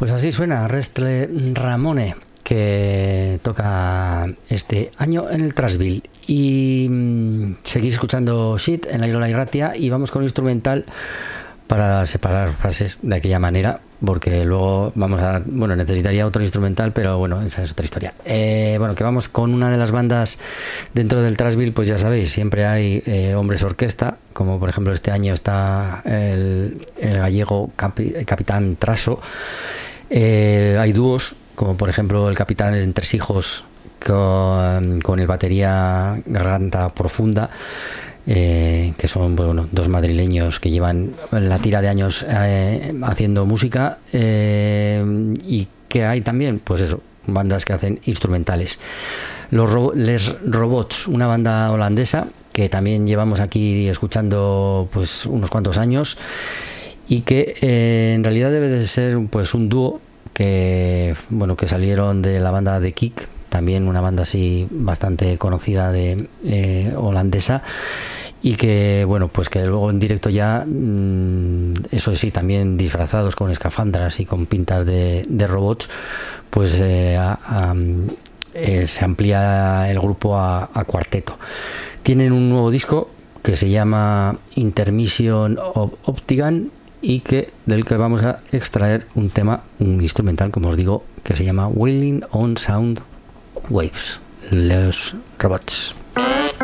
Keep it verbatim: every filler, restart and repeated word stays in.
Pues así suena Restle Ramone, que toca este año en el Trashville. Y mmm, seguís escuchando Shit en la Irola y Ratia, y vamos con un instrumental para separar frases de aquella manera, porque luego vamos a, bueno, necesitaría otro instrumental, pero bueno, esa es otra historia. Eh, bueno, que vamos con una de las bandas dentro del Trashville, pues ya sabéis, siempre hay eh, hombres orquesta, como por ejemplo este año está el, el gallego Capi, el Capitán Traso. Eh, hay dúos, como por ejemplo el Capitán Entresijos con, con el batería Garganta Profunda. Eh, que son bueno, dos madrileños que llevan la tira de años eh, haciendo música, eh, y que hay también, pues eso, bandas que hacen instrumentales. Los Ro- Les Robots, una banda holandesa que también llevamos aquí escuchando pues unos cuantos años, y que eh, en realidad debe de ser pues un dúo que bueno que salieron de la banda de Kick, también una banda así bastante conocida de eh, holandesa, y que bueno pues que luego en directo ya mmm, eso sí, también disfrazados con escafandras y con pintas de, de robots, pues eh, a, a, eh, se amplía el grupo a, a cuarteto. Tienen un nuevo disco que se llama Intermission of Optigan, y que del que vamos a extraer un tema, un instrumental, como os digo, que se llama Wailing on Sound Waves, Los Robots.